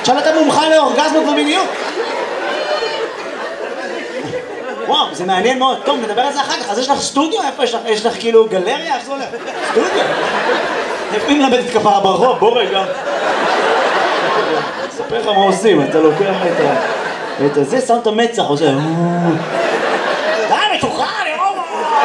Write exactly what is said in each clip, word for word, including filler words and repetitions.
עכשיו אתה מומחה לאורגזמות ומיניות. וואו, זה מעניין מאוד. טוב, נדבר על זה אחר כך. אז יש לך סטודיו? איפה יש לך? יש לך כאילו גלריה? איך זה הולך? סטודיו? איפה היא מלמדת כפרה ברחוב? בוא רגע. אספר לך מה עושים, אתה לוקח את ה... את הזה, שם את המצח, עושה... די, מתוחה, אני רואה!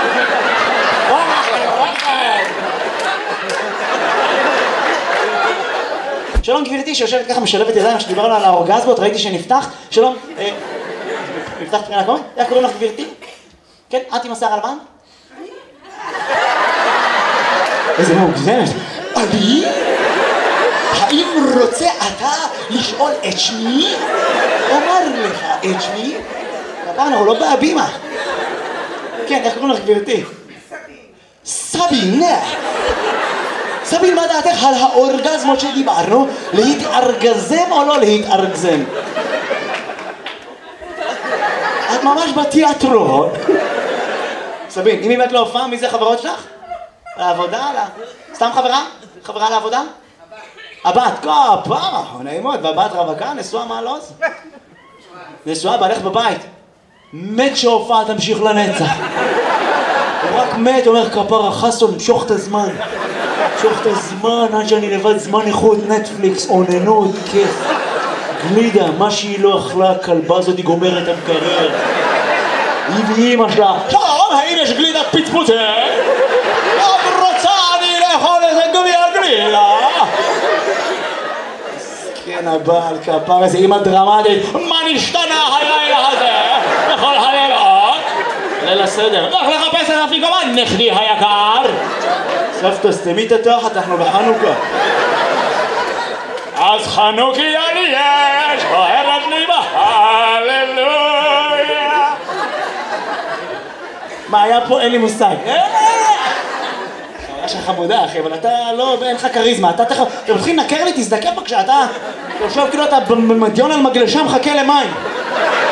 שלום גבירתי שיושבת ככה משלבת ידיים שדיברנו על האורגזמות, ראיתי שנפתח. שלום, נפתח מבחינה קומית? איך קוראים לך גבירתי? כן, את עם השיער הלבן? איזה מוגזמת. אני? האם רוצה אתה לשאול את שמי? אומר לך את שמי? הפעם אנחנו לא בהבימה. כן, איך קוראים לך גבירתי? סבין. סבין, מה דעתך על האורגזמות שדיברנו? להתארגזם או לא להתארגזם? את ממש בתיאטרון. סבין, אם באמת לא הופעה, מי זה חברות שלך? לעבודה? סתם חברה? חברה לעבודה? הבת, כפה, נעימות, והבת רווקה, נשואה מה לא זה? נשואה, בעלך בבית. מת שהופעה תמשיך לנצח. הוא רק מת, אומר כפרה חסון, משוך את הזמן. משוך את הזמן, עד שאני לבד זמן איכות, נטפליקס, אוננות, כיף. גלידה, מה שהיא לא אכלה, הכלבה הזאת היא גומרת את המקרר. היא ואימא שלה, שלום, האם יש גלידת פצפוצה? לא רוצה אני לאכול איזה גביע גלידה. כן, הבעל כפר איזה אימא דרמטית, מה נשתנה הלילה הזה? בכל הלילות? ליל הסדר, לך לחפש את אפיקומן, נכדי היקר. סבתא, סתמי את התחת, אנחנו בחנוכה. אז חנוכיה לי יש, אוהבת לי בהללויה. מה היה פה? אין לי מושג. יש לך חמודה אחי, אבל אתה לא, אין לך כריזמה, אתה תכף, אתה מתחיל לנקר לי, תזדקר בבקשה, אתה חושב כאילו אתה במדיון על מגלשה מחכה למים.